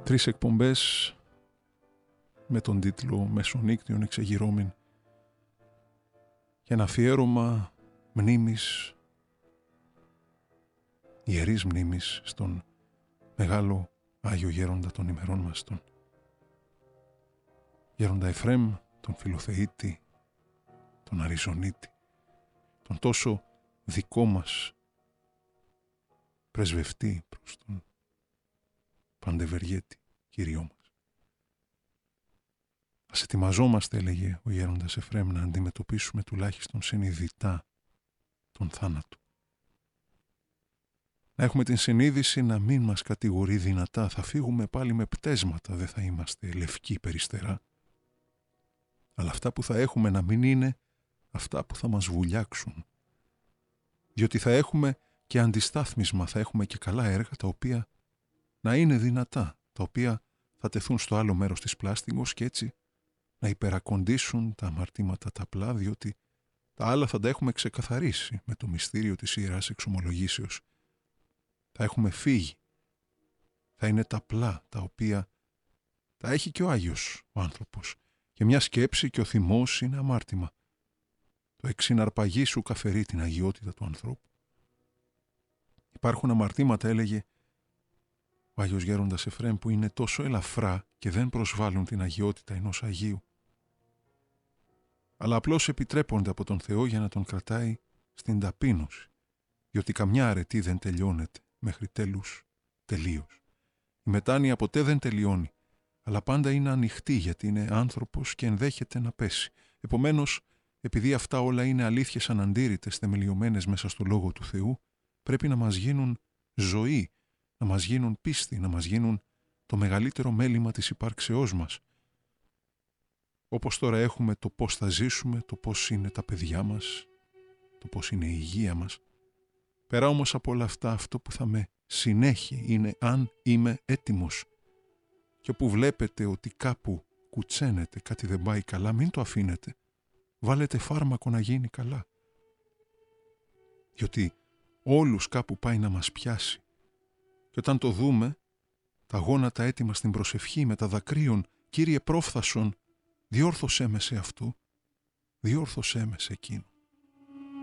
3 εκπομπές με τον τίτλο «Μεσονύκτιον εξεγυρώμην» και ένα αφιέρωμα μνήμης, ιερής μνήμης στον μεγάλο Άγιο Γέροντα των ημερών μας, τον Γέροντα Εφραίμ, τον Φιλοθεήτη, τον Αριζονίτη, τον τόσο δικό μας πρεσβευτή προς τον Παντευεργέτη, Κύριό μας. Ας ετοιμαζόμαστε, έλεγε ο Γέροντας Εφραίμ, να αντιμετωπίσουμε τουλάχιστον συνειδητά τον θάνατο. Να έχουμε την συνείδηση να μην μας κατηγορεί δυνατά. Θα φύγουμε πάλι με πτέσματα, δεν θα είμαστε λευκοί περιστερά. Αλλά αυτά που θα έχουμε να μην είναι αυτά που θα μας βουλιάξουν. Διότι θα έχουμε και αντιστάθμισμα, θα έχουμε και καλά έργα τα οποία να είναι δυνατά, τα οποία θα τεθούν στο άλλο μέρος της πλάστιγος και έτσι να υπερακοντήσουν τα αμαρτήματα τα απλά, διότι τα άλλα θα τα έχουμε ξεκαθαρίσει με το μυστήριο της Ιεράς Εξομολογήσεως. Θα έχουμε φύγει. Θα είναι τα απλά, τα οποία τα έχει και ο Άγιος ο άνθρωπος. Και μια σκέψη και ο θυμός είναι αμάρτημα. Το εξυναρπαγή σου καφερεί την αγιότητα του ανθρώπου. Υπάρχουν αμαρτήματα, έλεγε ο Άγιος Γέροντας Εφραίμ, που είναι τόσο ελαφρά και δεν προσβάλλουν την αγιότητα ενός Αγίου. Αλλά απλώς επιτρέπονται από τον Θεό για να τον κρατάει στην ταπείνωση. Διότι καμιά αρετή δεν τελειώνεται μέχρι τέλους τελείως. Η μετάνοια ποτέ δεν τελειώνει, αλλά πάντα είναι ανοιχτή γιατί είναι άνθρωπος και ενδέχεται να πέσει. Επομένως, επειδή αυτά όλα είναι αλήθειες αναντήρητες, θεμελιωμένες μέσα στο Λόγο του Θεού, πρέπει να μας γίνουν ζωή, να μας γίνουν πίστη, να μας γίνουν το μεγαλύτερο μέλημα της υπάρξεώς μας. Όπως τώρα έχουμε το πώς θα ζήσουμε, το πώς είναι τα παιδιά μας, το πώς είναι η υγεία μας. Πέρα όμως από όλα αυτά, αυτό που θα με συνέχει είναι αν είμαι έτοιμος. Και όπου βλέπετε ότι κάπου κουτσένετε, κάτι δεν πάει καλά, μην το αφήνετε. Βάλετε φάρμακο να γίνει καλά. Διότι όλους κάπου πάει να μας πιάσει. Και όταν το δούμε, τα γόνατα έτοιμα στην προσευχή με τα δακρύων, Κύριε πρόφθασον, διόρθωσέ με σε αυτό, διόρθωσέ με σε εκείνο.